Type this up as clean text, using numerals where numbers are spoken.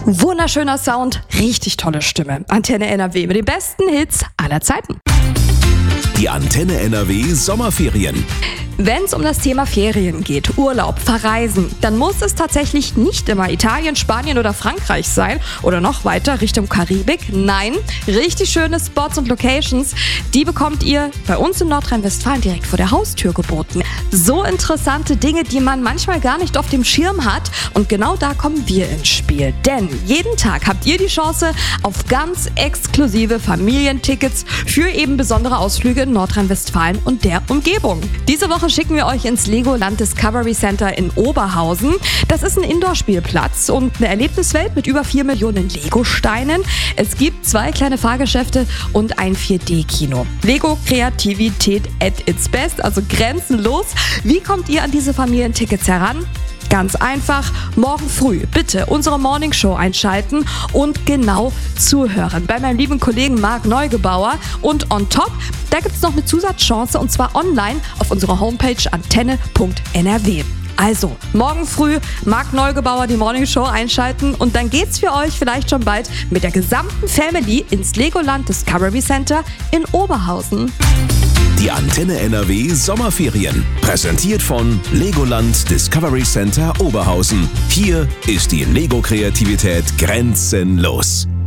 Wunderschöner Sound, richtig tolle Stimme. Antenne NRW mit den besten Hits aller Zeiten. Die Antenne NRW Sommerferien. Wenn es um das Thema Ferien geht, Urlaub, Verreisen, dann muss es tatsächlich nicht immer Italien, Spanien oder Frankreich sein oder noch weiter Richtung Karibik. Nein, richtig schöne Spots und Locations, die bekommt ihr bei uns in Nordrhein-Westfalen direkt vor der Haustür geboten. So interessante Dinge, die man manchmal gar nicht auf dem Schirm hat, und genau da kommen wir ins Spiel. Denn jeden Tag habt ihr die Chance auf ganz exklusive Familientickets für eben besondere Ausflüge in Nordrhein-Westfalen und der Umgebung. Diese Woche schicken wir euch ins Legoland Discovery Center in Oberhausen. Das ist ein Indoor-Spielplatz und eine Erlebniswelt mit über 4 Millionen Lego-Steinen. Es gibt 2 kleine Fahrgeschäfte und ein 4D-Kino. Lego-Kreativität at its best, also grenzenlos. Wie kommt ihr an diese Familientickets heran? Ganz einfach, morgen früh bitte unsere Morning Show einschalten und genau zuhören. Bei meinem lieben Kollegen Marc Neugebauer. Und on top, da gibt es noch eine Zusatzchance, und zwar online auf unserer Homepage antenne.nrw. Also, morgen früh Marc Neugebauer die Morning Show einschalten und dann geht's für euch vielleicht schon bald mit der gesamten Family ins Legoland Discovery Center in Oberhausen. Die Antenne NRW Sommerferien. Präsentiert von Legoland Discovery Center Oberhausen. Hier ist die Lego-Kreativität grenzenlos.